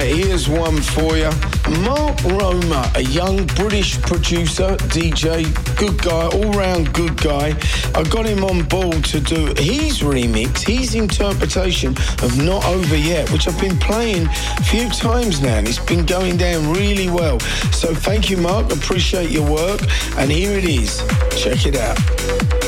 Right, here's one for you. Mark Roma, a young British producer, DJ, good guy, all-round good guy. I got him on board to do his remix, his interpretation of Not Over Yet, which I've been playing a few times now, and it's been going down really well. So thank you, Mark. Appreciate your work. And here it is. Check it out.